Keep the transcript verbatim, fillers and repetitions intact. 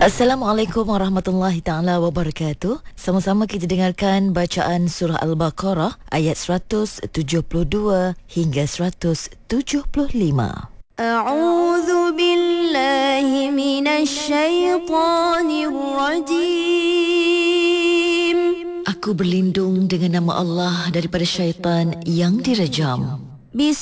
Assalamualaikum warahmatullahi taala wabarakatuh. Sama-sama kita dengarkan bacaan surah Al-Baqarah ayat seratus tujuh puluh dua hingga seratus tujuh puluh lima. A'udzu billahi minasy syaithanir rajim. Aku berlindung dengan nama Allah daripada syaitan yang dirajam. Bismillahirrahmanirrahim.